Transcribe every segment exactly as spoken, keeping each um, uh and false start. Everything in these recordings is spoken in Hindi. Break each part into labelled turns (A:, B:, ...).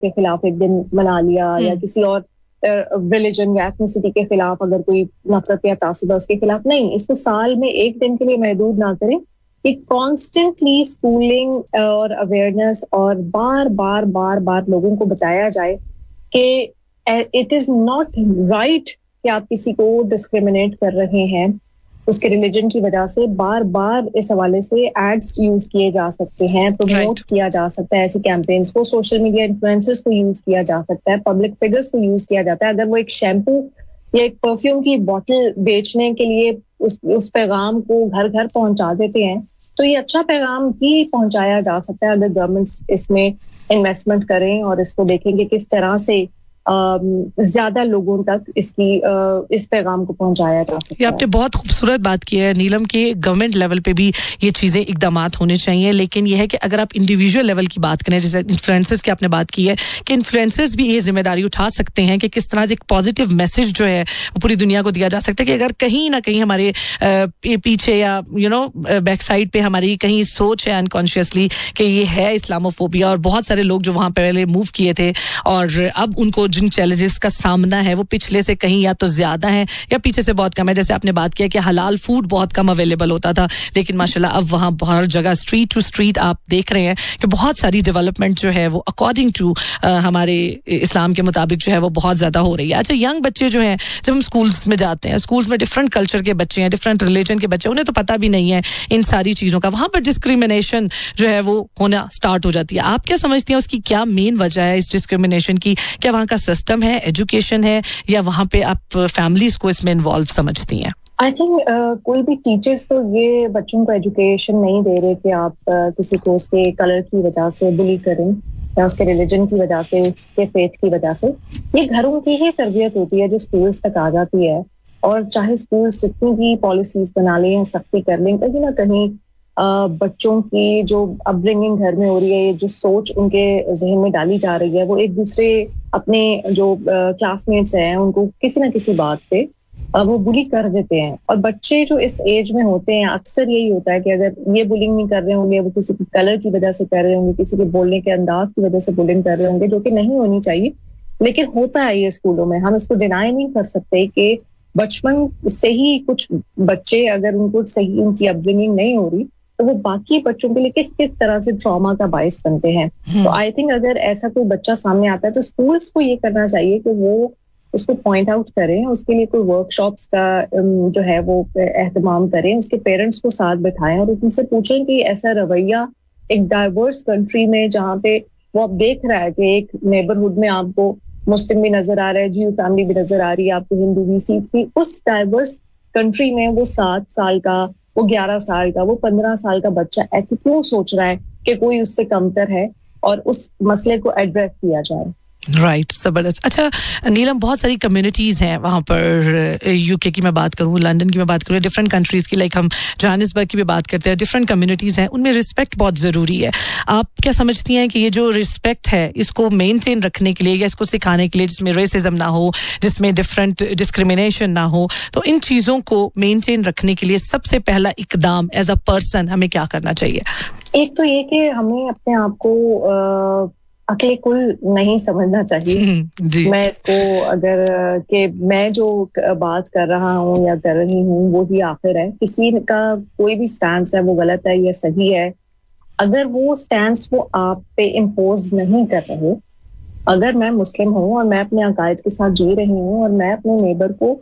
A: के खिलाफ एक दिन मना लिया या किसी और रिलीजन या एथनिसिटी के खिलाफ अगर कोई नफरत या तासुब है उसके खिलाफ नहीं, इसको साल में एक दिन के लिए महदूद ना करें कि कॉन्स्टेंटली स्कूलिंग और अवेयरनेस और बार बार बार बार लोगों को बताया जाए कि इट इज नॉट राइट कि आप किसी को डिस्क्रिमिनेट कर रहे हैं उसके रिलीजन की वजह से। बार बार इस हवाले से एड्स यूज किए जा सकते हैं, प्रमोट right. किया जा सकता है ऐसे कैंपेन्स को, सोशल मीडिया इन्फ्लुएंसर्स को यूज किया जा सकता है, पब्लिक फिगर्स को यूज किया जाता है। अगर वो एक शैम्पू या एक परफ्यूम की बोतल बेचने के लिए उस उस पैगाम को घर घर पहुंचा देते हैं तो ये अच्छा पैगाम ही पहुंचाया जा सकता है अगर गवर्नमेंट्स इसमें इन्वेस्टमेंट करें और इसको देखेंगे किस तरह से ज्यादा लोगों तक इसकी इस पैगाम को पहुंचाया जा सकता है।
B: आपने बहुत खूबसूरत बात की है नीलम के गवर्नमेंट लेवल पे भी ये चीजें इकदामात होने चाहिए, लेकिन ये है कि अगर आप इंडिविजुअल लेवल की बात करें, जैसे इन्फ्लुएंसर्स की आपने बात की है कि इन्फ्लुएंसर्स भी ये जिम्मेदारी उठा सकते हैं कि किस तरह से एक पॉजिटिव मैसेज जो है वो पूरी दुनिया को दिया जा सकता है कि अगर कहीं ना कहीं हमारे पीछे या यू नो बैक साइड पे हमारी कहीं सोच है अनकॉन्शियसली कि ये है इस्लामोफोबिया, और बहुत सारे लोग जो वहां पहले मूव किए थे और अब उनको जिन चैलेंजेस का सामना है वो पिछले से कहीं या तो ज्यादा है या पीछे से बहुत कम है। जैसे आपने बात किया कि हलाल फूड बहुत कम अवेलेबल होता था, लेकिन माशाल्लाह अब वहां हर जगह स्ट्रीट टू स्ट्रीट आप देख रहे हैं कि बहुत सारी डेवलपमेंट जो है वो अकॉर्डिंग टू हमारे इस्लाम के मुताबिक जो है वो बहुत ज्यादा हो रही है। अच्छा, यंग बच्चे जो हैं जब हम स्कूल्स में जाते हैं, स्कूल्स में डिफरेंट कल्चर के बच्चे हैं, डिफरेंट रिलीजन के बच्चे, उन्हें तो पता भी नहीं है इन सारी चीजों का, वहां पर डिस्क्रिमिनेशन जो है वो होना स्टार्ट हो जाती है। आप क्या समझती हैं उसकी क्या मेन वजह है इस डिस्क्रिमिनेशन की? क्या वहां का सिस्टम है, एजुकेशन है, या वहां पे आप फैमिलीज को इसमें इन्वॉल्व समझती हैं?
A: आई थिंक uh, कोई भी टीचर्स तो ये बच्चों को एजुकेशन नहीं दे रहे कि आप uh, किसी को उसके कलर की वजह से बुली करें या उसके रिलीजन की वजह से, उसके फेथ की वजह से। ये घरों की ही तरबियत होती है जो स्कूल्स तक आ जाती है, और चाहे स्कूल्स जितनी भी पॉलिसीज बना लें या सख्ती कर लें, कहीं ना कहीं Uh, बच्चों की जो अपब्रिंगिंग घर में हो रही है, जो सोच उनके जहन में डाली जा रही है, वो एक दूसरे अपने जो क्लासमेट्स uh, हैं उनको किसी ना किसी बात पे uh, वो बुली कर देते हैं। और बच्चे जो इस एज में होते हैं अक्सर यही होता है कि अगर ये बुलिंग नहीं कर रहे होंगे, वो किसी के कलर की वजह से कर रहे होंगे, किसी के बोलने के अंदाज की वजह से बुलिंग कर रहे होंगे, जो कि नहीं होनी चाहिए, लेकिन होता है ये स्कूलों में। हम इसको डिनाई नहीं कर सकते कि बचपन से ही कुछ बच्चे अगर उनको सही उनकी अपब्रिंगिंग नहीं हो रही तो वो बाकी बच्चों के लिए किस किस तरह से ट्रॉमा का बायस बनते हैं। तो आई थिंक अगर ऐसा कोई बच्चा सामने आता है तो स्कूल्स को ये करना चाहिए कि वो उसको पॉइंट आउट करें, उसके लिए कोई वर्कशॉप्स का जो है वो एहतमाम करें, उसके पेरेंट्स को साथ बिठाएं और उनसे पूछें कि ऐसा रवैया एक डाइवर्स कंट्री में जहाँ पे वो आप देख रहा है कि एक नेबरहुड में आपको मुस्लिम भी नजर आ रहा है, ज्यू फैमिली भी नजर आ रही है, आपको हिंदू भी, सिख भी, उस डाइवर्स कंट्री में वो सात साल का, वो ग्यारह साल का, वो पंद्रह साल का बच्चा ऐसे क्यों सोच रहा है कि कोई उससे कमतर है, और उस मसले को एड्रेस किया जाए।
B: राइट, जबरदस्त। अच्छा नीलम, बहुत सारी कम्युनिटीज़ हैं वहाँ पर, यूके की मैं बात करूँ, लंदन की मैं बात करूँ, डिफरेंट कंट्रीज़ की, लाइक हम जोहानिसबर्ग की भी बात करते हैं, डिफरेंट कम्युनिटीज़ हैं, उनमें रिस्पेक्ट बहुत ज़रूरी है। आप क्या समझती हैं कि ये जो रिस्पेक्ट है इसको मेंटेन रखने के लिए या इसको सिखाने के लिए, जिसमें रेसिज्म ना हो, जिसमें डिफरेंट डिस्क्रिमिनेशन ना हो, तो इन चीज़ों को मेंटेन रखने के लिए सबसे पहला इकदाम एज अ पर्सन हमें क्या करना चाहिए?
A: एक तो ये कि हमें अपने आप को अकेले कुल नहीं समझना चाहिए। मैं इसको अगर कि मैं जो बात कर रहा हूँ या कर रही हूँ वो ही आखिर है, किसी का कोई भी स्टैंस है वो गलत है या सही है, अगर वो स्टैंस वो आप पे इम्पोज नहीं कर रहे, अगर मैं मुस्लिम हूँ और मैं अपने अकायद के साथ जी रही हूँ और मैं अपने नेबर को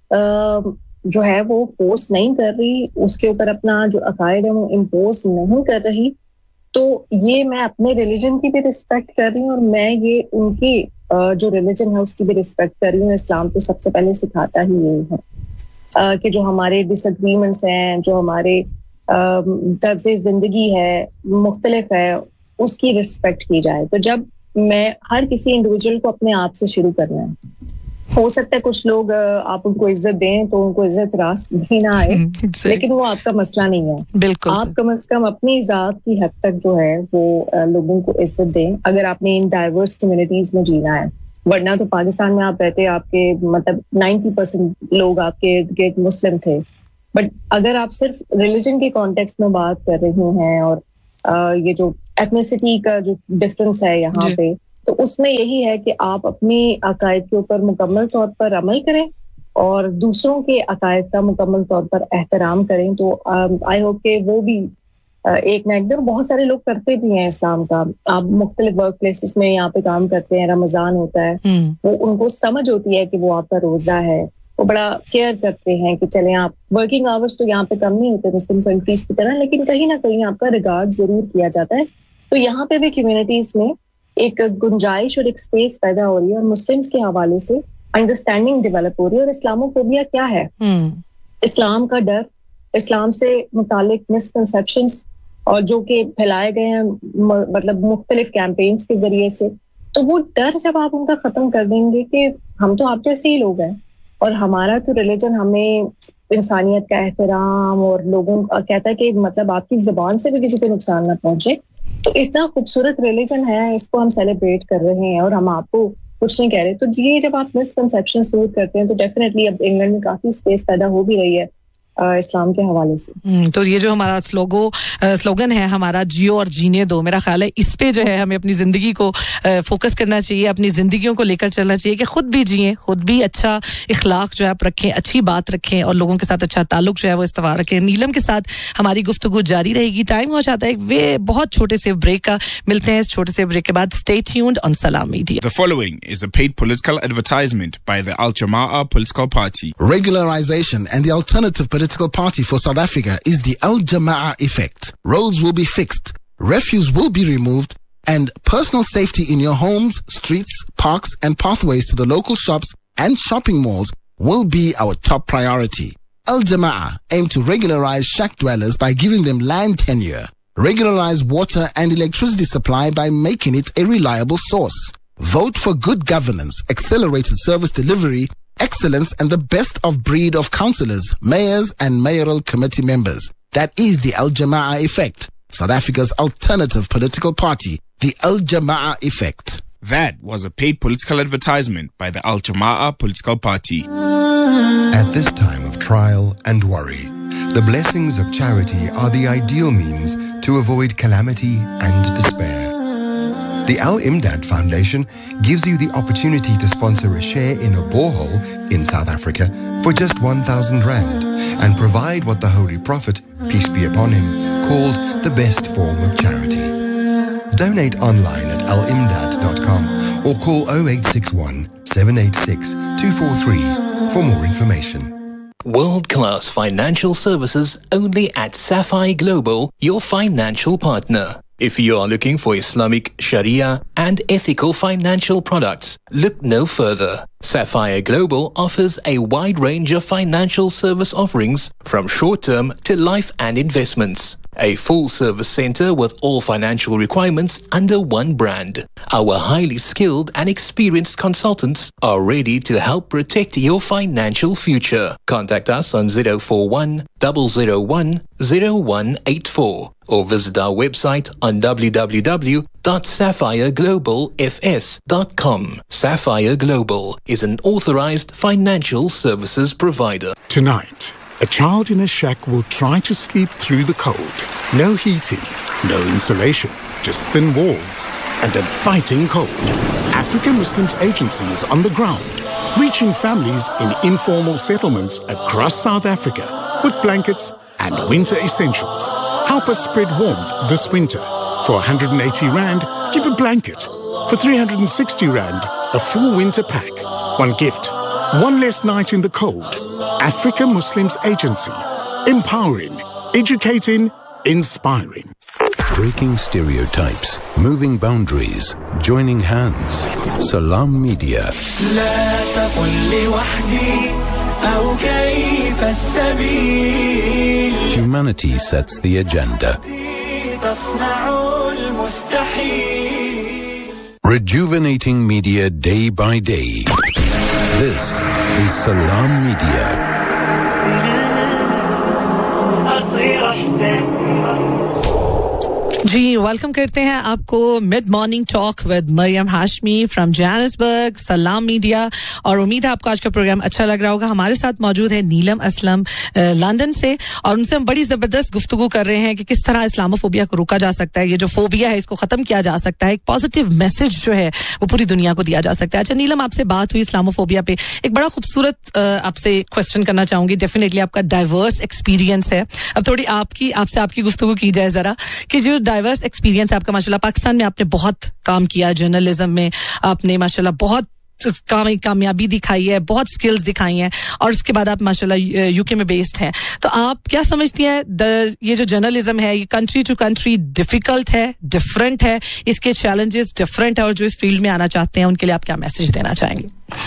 A: आ, जो है वो फोर्स नहीं कर रही, उसके ऊपर अपना जो अकायद है वो इम्पोज नहीं कर रही, तो ये मैं अपने रिलीजन की भी रिस्पेक्ट कर रही हूँ और मैं ये उनकी जो रिलीजन है उसकी भी रिस्पेक्ट कर रही हूँ। इस्लाम तो सबसे पहले सिखाता ही यही है कि जो हमारे डिसएग्रीमेंट्स हैं, जो हमारे तर्ज़े जिंदगी है मुख्तलिफ है, उसकी रिस्पेक्ट की जाए। तो जब मैं हर किसी इंडिविजुअल को अपने आप से शुरू करना है, हो सकता है कुछ लोग आप उनको इज्जत दें तो उनको इज्जत रास भी ना आए, लेकिन वो आपका मसला नहीं है।
B: बिल्कुल,
A: आप कम से कम अपनी जात की हद तक जो है वो लोगों को इज्जत दें, अगर आपने इन डाइवर्स कम्युनिटीज में जीना है। वरना तो पाकिस्तान में आप रहते, आपके मतलब नाइन्टी परसेंट लोग आपके मुस्लिम थे, बट अगर आप सिर्फ रिलीजन के कॉन्टेक्स्ट में बात कर रहे हैं और ये जो एथनिसिटी का जो डिफरेंस है यहाँ पे, तो उसमें यही है कि आप अपनी अकायद के ऊपर मुकम्मल तौर पर अमल करें और दूसरों के अकायद का मुकम्मल तौर पर एहतराम करें। तो आई होप कि वो भी uh, एक ना एक दिन बहुत सारे लोग करते भी हैं इस्लाम का। आप मुख्तलिफ वर्क प्लेसेस में यहाँ पे काम करते हैं, रमज़ान होता है, hmm. वो उनको समझ होती है कि वो आपका रोज़ा है, वो बड़ा केयर करते हैं कि चलें आप वर्किंग आवर्स तो यहाँ पे कम नहीं होते मुस्लिम कंट्रीज की तरह, लेकिन कहीं ना कहीं आपका रिगार्ड जरूर किया जाता है। तो यहाँ पे भी कम्युनिटीज में एक गुंजाइश और एक स्पेस पैदा हो रही है और मुस्लिम्स के हवाले से अंडरस्टैंडिंग डेवलप हो रही है। और इस्लामोफोबिया क्या है? hmm. इस्लाम का डर, इस्लाम से मुतालिक मिसकंसेप्शंस और जो कि फैलाए गए हैं मतलब मुख्तलिफ कैंपेन्स के जरिए से, तो वो डर जब आप उनका खत्म कर देंगे कि हम तो आप जैसे ही लोग हैं और हमारा तो रिलीजन हमें इंसानियत का एहतराम और लोगों का कहता है कि मतलब आपकी ज़बान से भी किसी को नुकसान ना पहुंचे, तो इतना खूबसूरत रिलीजन है, इसको हम सेलिब्रेट कर रहे हैं और हम आपको कुछ नहीं कह रहे। तो ये जब आप मिसकंसेप्शन दूर करते हैं तो डेफिनेटली अब इंग्लैंड में काफी स्पेस पैदा हो भी रही है इस्लाम के हवाले से।
B: तो ये जो हमारा स्लोगो स्लोगन है हमारा, जियो और जीने दो, मेरा ख्याल है इस पे जो है हमें अपनी जिंदगी को फोकस करना चाहिए, अपनी जिंदगियों को लेकर चलना चाहिए कि खुद भी जिए, खुद भी अच्छा इखलाक जो है आप रखें, अच्छी बात रखें और लोगों के साथ अच्छा ताल्लुक जो है वो इस्तेमाल रखें। नीलम के साथ हमारी गुफ्तगू जारी रहेगी। टाइम हो जाता है वे बहुत छोटे से ब्रेक का, मिलते हैं इस छोटे से ब्रेक के बाद। स्टे ट्यून्ड ऑन सलाम media.
C: The following is a paid political advertisement by the Al Jama'a political party.
D: Regularization and the alternative political party for South Africa is the Al Jama'a effect. Roads will be fixed, refuse will be removed, and personal safety in your homes, streets, parks, and pathways to the local shops and shopping malls will be our top priority. Al Jama'a aim to regularize shack dwellers by giving them land tenure, regularize water and electricity supply by making it a reliable source. Vote for good governance, accelerated service delivery, excellence, and the best of breed of councillors, mayors, and mayoral committee members. That is the Al Jama'a effect, South Africa's alternative political party, the Al Jama'a effect.
C: That was a paid political advertisement by the Al Jama'a political party.
E: At this time of trial and worry, the blessings of charity are the ideal means to avoid calamity and despair. The Al-Imdad Foundation gives you the opportunity to sponsor a share in a borehole in South Africa for just one thousand rand and provide what the Holy Prophet, peace be upon him, called the best form of charity. Donate online at al imdad dot com or call oh eight six one, seven eight six, two four three for more information.
F: World-class financial services only at Sapphire Global, your financial partner. If you are looking for Islamic, Sharia and ethical financial products, look no further. Sapphire Global offers a wide range of financial service offerings from short-term to life and investments. A full-service center with all financial requirements under one brand. Our highly skilled and experienced consultants are ready to help protect your financial future. Contact us on zero four one, zero zero one, zero one eight four or visit our website on w w w dot sapphire global f s dot com. Sapphire Global is an authorized financial services provider.
G: Tonight, a child in a shack will try to sleep through the cold. No heating, no insulation, just thin walls and a biting cold. African Muslims Agency is on the ground, reaching families in informal settlements across South Africa with blankets and winter essentials. Help us spread warmth this winter. For one hundred eighty rand, give a blanket. For three hundred sixty rand, a full winter pack. One gift, one less night in the cold. Africa Muslims Agency. Empowering, educating, inspiring.
H: Breaking stereotypes, moving boundaries, joining hands. Salam Media. Humanity sets the agenda. Rejuvenating media day by day. This is Salam Media.
B: Ji, welcome करते हैं आपको mid morning talk with Maryam Hashmi from Johannesburg, सलाम मीडिया। और उम्मीद है आपको आज का प्रोग्राम अच्छा लग रहा होगा। हमारे साथ मौजूद है नीलम असलम लंदन से, और उनसे हम बड़ी जबरदस्त गुफ्तगू कर रहे हैं कि किस तरह इस्लामोफोबिया को रोका जा सकता है, ये जो फोबिया है इसको खत्म किया जा सकता है, एक पॉजिटिव मैसेज जो है वो पूरी दुनिया को दिया जा सकता है। अच्छा नीलम, आपसे बात हुई इस्लामोफोबिया पे, एक बड़ा खूबसूरत आपसे क्वेश्चन करना चाहूंगी। डेफिनेटली आपका डाइवर्स एक्सपीरियंस है, अब थोड़ी आपकी आपसे आपकी गुफ्तगू की जाए जरा, कि जो डाइवर्स एक्सपीरियंस है आपका, माशाल्लाह पाकिस्तान में आपने बहुत काम किया, जर्नलिज्म में आपने माशाल्लाह बहुत काम, कामयाबी दिखाई है, बहुत स्किल्स दिखाई हैं, और उसके बाद आप माशाल्लाह यूके में बेस्ड हैं। तो आप क्या समझती हैं, ये जो जर्नलिज्म है ये कंट्री टू कंट्री डिफिकल्ट है, डिफरेंट है, इसके चैलेंजेस डिफरेंट है, और जो इस फील्ड में आना चाहते हैं उनके लिए आप क्या मैसेज देना चाहेंगे?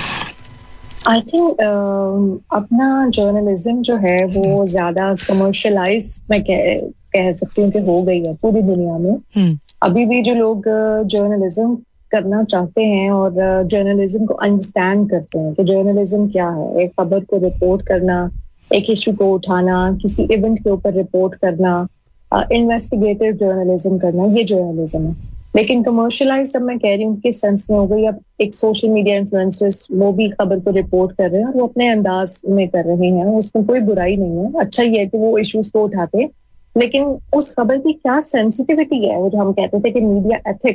A: आई थिंक uh, अपना जर्नलिज्म जो है वो ज्यादा कमर्शलाइज मैं कह, कह सकती हूँ कि हो गई है पूरी दुनिया में। hmm. अभी भी जो लोग जर्नलिज्म uh, करना चाहते हैं और जर्नलिज्म uh, को अंडरस्टैंड करते हैं कि जर्नलिज्म क्या है, एक खबर को रिपोर्ट करना, एक इशू को उठाना, किसी इवेंट के ऊपर रिपोर्ट करना, इन्वेस्टिगेटिव जर्नलिज्म करना, ये जर्नलिज्म है। लेकिन कमर्शलाइज जब मैं कह रही हूँ किस सेंस में हो गई, अब एक सोशल मीडिया इन्फ्लुएंसर्स वो भी खबर को रिपोर्ट कर रहे हैं और वो अपने अंदाज में कर रहे हैं, उसमें कोई बुराई नहीं है, अच्छा ही है कि वो इश्यूज को उठाते हैं। लेकिन उस खबर की क्या सेंसिटिविटी है, वो जो हम कहते थे कि मीडिया एथिक,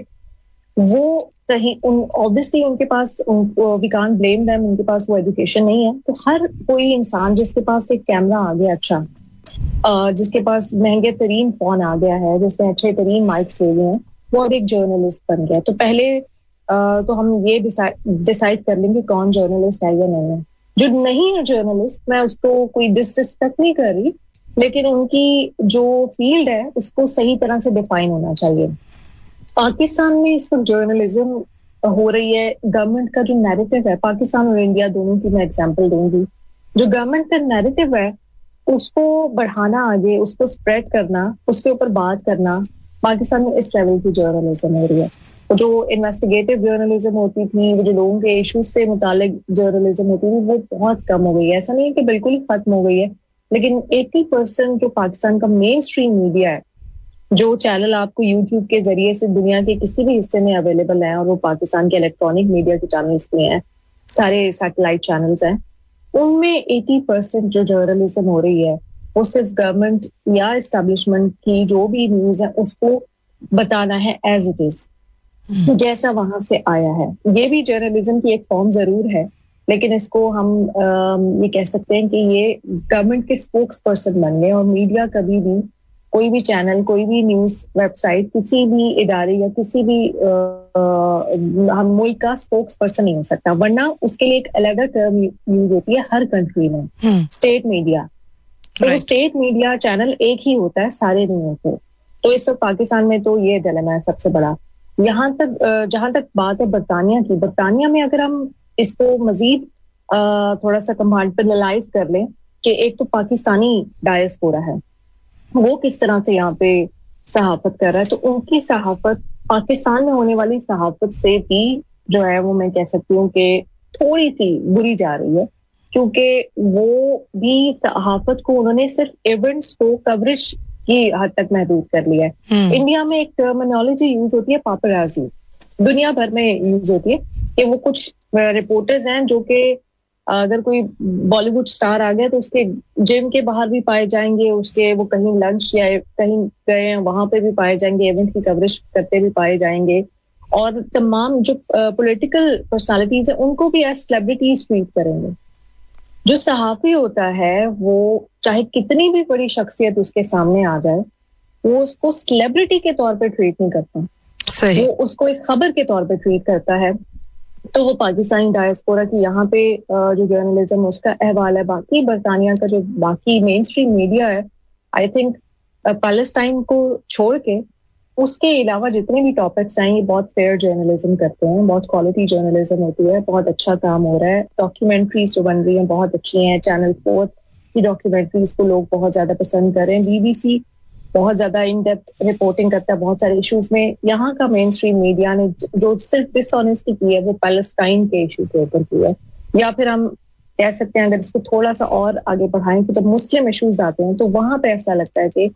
A: वो कहीं उन ऑब्वियसली उनके पास, वी कांट ब्लेम देम, उनके पास वो एजुकेशन नहीं है। तो हर कोई इंसान जिसके पास एक कैमरा आ गया अच्छा, जिसके पास महंगे तरीन फोन आ गया है, जिसने अच्छे तरीन माइक्स ले लिए हैं, वो अब एक जर्नलिस्ट बन गया। तो पहले तो हम ये डिसाइड कर लेंगे कौन जर्नलिस्ट है या नहीं है। जो नहीं है जर्नलिस्ट, मैं उसको कोई डिसरिस्पेक्ट नहीं कर रही, लेकिन उनकी जो फील्ड है उसको सही तरह से डिफाइन होना चाहिए। पाकिस्तान में इस वक्त जर्नलिज्म हो रही है, गवर्नमेंट का जो नैरेटिव है, पाकिस्तान और इंडिया दोनों की मैं एग्जांपल दूंगी, जो गवर्नमेंट का नैरेटिव है उसको बढ़ाना आगे, उसको स्प्रेड करना, उसके ऊपर बात करना, पाकिस्तान में इस लेवल की जर्नलिज्म हो रही है। जो इन्वेस्टिगेटिव जर्नलिज्म होती थी, वो जो लोगों के इश्यूज से मुतालिक जर्नलिज्म होती थी, वो बहुत कम हो गई है। ऐसा नहीं है कि बिल्कुल ही खत्म हो गई है, लेकिन अस्सी परसेंट जो पाकिस्तान का मेन स्ट्रीम मीडिया है, जो चैनल आपको यूट्यूब के जरिए से दुनिया के किसी भी हिस्से में अवेलेबल है, और वो पाकिस्तान के इलेक्ट्रॉनिक मीडिया के चैनल्स भी हैं, सारे सैटेलाइट चैनल्स हैं, उनमें अस्सी परसेंट जो जर्नलिज्म हो रही है वो सिर्फ गवर्नमेंट या एस्टैब्लिशमेंट की जो भी न्यूज है उसको बताना है एज इट इज, जैसा वहां से आया है। ये भी जर्नलिज्म की एक फॉर्म जरूर है, लेकिन इसको हम आ, ये कह सकते हैं कि ये गवर्नमेंट के स्पोक्स पर्सन बन गए। और मीडिया कभी भी, कोई भी चैनल, कोई भी न्यूज वेबसाइट, किसी भी इदारे या किसी भी हम मुल्क का स्पोक्स पर्सन नहीं हो सकता, वरना उसके लिए एक अलग टर्म यूज होती है हर कंट्री में, स्टेट मीडिया। तो right. स्टेट मीडिया चैनल एक ही होता है, सारे नहीं होते। तो इस वक्त पाकिस्तान में तो ये डिलेमा है सबसे बड़ा। यहाँ तक जहां तक बात है बरतानिया की, बरतानिया में अगर हम इसको मजीद थोड़ा सा कंपार्टमेंटलाइज कर लें कि एक तो पाकिस्तानी डायस्पोरा है, वो किस तरह से यहाँ पे सहाफत कर रहा है, तो उनकी सहाफत पाकिस्तान में होने वाली सहाफत से भी जो है वो मैं कह सकती हूँ कि थोड़ी सी बुरी जा रही है, क्योंकि वो भी सहाफत को उन्होंने सिर्फ इवेंट्स को कवरेज की हद तक महदूद कर लिया है। इंडिया में एक टर्मिनोलॉजी यूज होती है पापराजी, दुनिया भर में यूज होती है कि वो कुछ रिपोर्टर्स हैं जो कि अगर कोई बॉलीवुड स्टार आ गया तो उसके जिम के बाहर भी पाए जाएंगे, उसके वो कहीं लंच या कहीं गए वहां पे भी पाए जाएंगे, इवेंट की कवरेज करते भी पाए जाएंगे, और तमाम जो पॉलिटिकल पर्सनालिटीज है उनको भी एज सेलिब्रिटीज ट्रीट करेंगे। जो सहाफी होता है वो चाहे कितनी भी बड़ी शख्सियत उसके सामने आ जाए, वो उसको सेलिब्रिटी के तौर पे ट्रीट नहीं करता, सही। वो उसको एक खबर के तौर पे ट्रीट करता है। तो वो पाकिस्तानी डायस्पोरा की यहाँ पे जो जर्नलिज्म है उसका अहवाल है। बाकी बरतानिया का जो बाकी मेन स्ट्रीम मीडिया है, आई थिंक पैलेस्टाइन को छोड़ के उसके अलावा जितने भी टॉपिक्स हैं ये बहुत फेयर जर्नलिज्म करते हैं, बहुत क्वालिटी जर्नलिज्म होती है, बहुत अच्छा काम हो रहा है। डॉक्यूमेंट्रीज जो बन रही हैं बहुत अच्छी हैं, चैनल फोर की डॉक्यूमेंट्रीज को लोग बहुत ज्यादा पसंद कर रहे हैं, बीबीसी बहुत ज्यादा इन डेप्थ रिपोर्टिंग करता है बहुत सारे इश्यूज में। यहाँ का मेन स्ट्रीम मीडिया ने जो सिर्फ डिसऑनेस्टी की है वो पैलेस्टाइन के इशू के ऊपर की है। या फिर हम कह सकते हैं अगर इसको थोड़ा सा और आगे बढ़ाएं कि जब मुस्लिम इश्यूज आते हैं तो वहां पे ऐसा लगता है कि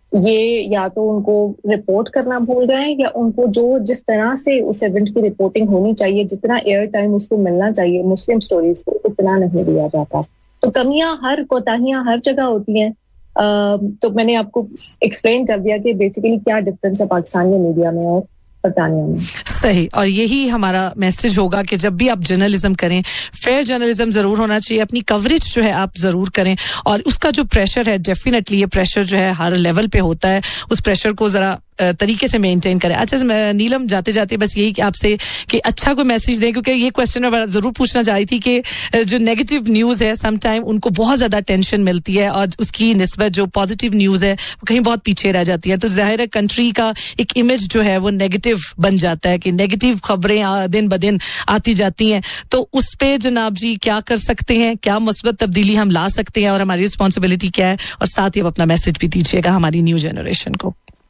A: ये या तो उनको रिपोर्ट करना भूल गए या उनको जो जिस तरह से उस इवेंट की रिपोर्टिंग होनी चाहिए, जितना एयर टाइम उसको मिलना चाहिए मुस्लिम स्टोरीज को, उतना नहीं दिया जाता। तो कमियां हर कोताहियां हर जगह होती हैं। तो मैंने आपको एक्सप्लेन कर दिया कि बेसिकली क्या डिफरेंस है पाकिस्तानी मीडिया में और बरतानिया में।
B: सही, और यही हमारा मैसेज होगा कि जब भी आप जर्नलिज्म करें, फेयर जर्नलिज्म जरूर होना चाहिए, अपनी कवरेज जो है आप जरूर करें, और उसका जो प्रेशर है, डेफिनेटली ये प्रेशर जो है हर लेवल पे होता है, उस प्रेशर को जरा तरीके से मेंटेन करें। अच्छा नीलम, जाते जाते बस यही कि आपसे कि अच्छा कोई मैसेज दें, क्योंकि ये क्वेश्चन मैं जरूर पूछना चाह रही थी कि जो नेगेटिव न्यूज है सम टाइम उनको बहुत ज्यादा टेंशन मिलती है और उसकी निस्बत जो पॉजिटिव न्यूज है वो कहीं बहुत पीछे रह जाती है। तो जाहिर है कंट्री का एक इमेज जो है वो नेगेटिव बन जाता है कि नेगेटिव खबरें दिन ब दिन आती जाती हैं। तो उस पे जनाब जी क्या कर सकते हैं, क्या मुस्बत तब्दीली हम ला सकते हैं और हमारी रिस्पॉन्सिबिलिटी क्या है, और साथ ही अब अपना मैसेज भी दीजिएगा हमारी न्यू जनरेशन को।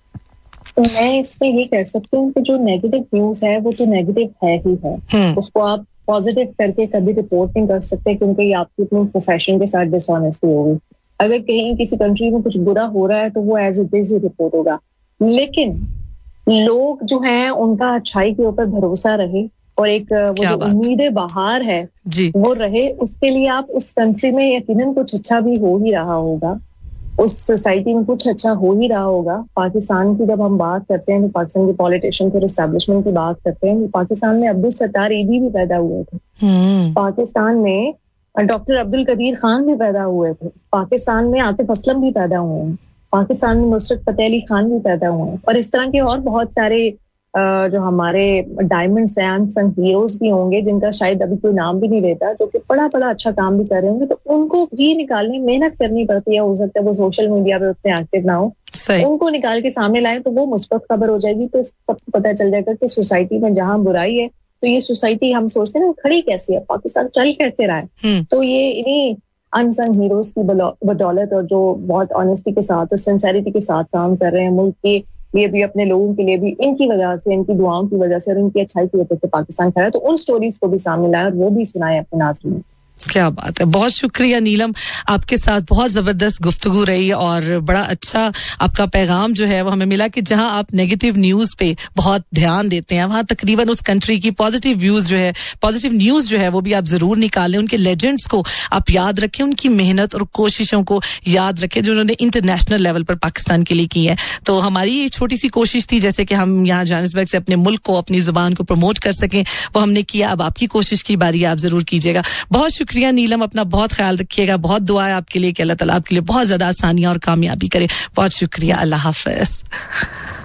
A: मैं इसमें ये कह सकती हूँ कि जो नेगेटिव न्यूज है वो तो नेगेटिव है ही है, उसको आप पॉजिटिव करके कभी रिपोर्ट नहीं कर सकते, क्योंकि ये आपकी अपनी प्रोफेशन के साथ डिसऑनेस्टी होगी। अगर कहीं किसी कंट्री में कुछ बुरा हो रहा है तो वो as it is he report होगा, लेकिन लोग जो हैं उनका अच्छाई के ऊपर भरोसा रहे और एक वो जो उम्मीद बाहर है
B: जी
A: वो रहे, उसके लिए आप उस कंट्री में यकीनन कुछ अच्छा भी हो ही रहा होगा, उस सोसाइटी में कुछ अच्छा हो ही रहा होगा। पाकिस्तान की जब हम बात करते हैं तो पाकिस्तान के पॉलिटिशियन और एस्टैब्लिशमेंट की बात करते हैं, पाकिस्तान में अब्दुल सत्तार ईदी भी पैदा हुए थे, पाकिस्तान में डॉक्टर अब्दुल कदीर खान भी पैदा हुए थे, पाकिस्तान में आतिफ असलम भी पैदा हुए हैं, पाकिस्तान में नुसरत फतेह अली खान भी पैदा हुए हैं, और इस तरह के और बहुत सारे जो हमारे डायमंड्स हैं, अनसंग हीरोज भी होंगे जिनका शायद अभी कोई नाम भी नहीं लेता, जो कि बड़ा बड़ा अच्छा काम भी कर रहे होंगे। तो उनको भी निकालने मेहनत करनी पड़ती है, हो सकता है वो सोशल मीडिया पे उतने एक्टिव ना हो, उनको निकाल के सामने लाए तो वो मुस्बत खबर हो जाएगी, तो सबको पता चल जाएगा कि सोसाइटी में जहाँ बुराई है तो ये सोसाइटी हम सोचते हैं ना खड़ी कैसे है, पाकिस्तान चल कैसे रहा है। तो ये इन्हीं अनसंग हीरोज की बदौलत और जो बहुत ऑनेस्टी के साथ और सिंसेरिटी के साथ काम कर रहे हैं, मुल्क के लिए भी अपने लोगों के लिए भी, इनकी वजह से, इनकी दुआओं की वजह से और इनकी अच्छाई की वजह से पाकिस्तान खड़ा है। तो उन स्टोरीज को भी सामने लाए और वो भी सुनाए अपने नाज़रीन।
B: क्या बात है, बहुत शुक्रिया नीलम, आपके साथ बहुत जबरदस्त गुफ्तगू रही और बड़ा अच्छा आपका पैगाम जो है वो हमें मिला कि जहां आप नेगेटिव न्यूज पे बहुत ध्यान देते हैं वहां तकरीबन उस कंट्री की पॉजिटिव व्यूज जो है, पॉजिटिव न्यूज जो है वो भी आप जरूर निकालें, उनके लेजेंड्स को आप याद रखें, उनकी मेहनत और कोशिशों को याद रखें जो उन्होंने इंटरनेशनल लेवल पर पाकिस्तान के लिए की है। तो हमारी ये छोटी सी कोशिश थी जैसे कि हम यहाँ जोहानिसबर्ग से अपने मुल्क को, अपनी जुबान को प्रमोट कर सकें, वो हमने किया। अब आपकी कोशिश की बारी, आप जरूर कीजिएगा। बहुत शुक्रिया नीलम, अपना बहुत ख्याल रखिएगा, बहुत दुआ है आपके लिए कि अल्लाह ताला आपके लिए बहुत ज्यादा आसानियां और कामयाबी करे। बहुत शुक्रिया, अल्लाह हाफिज।